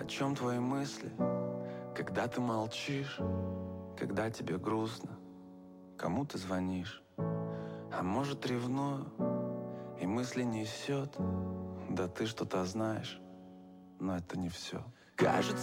О чем твои мысли, когда ты молчишь, когда тебе грустно, кому ты звонишь? А может, ревную и мысли несет, да ты что-то знаешь, но это не все. Кажется,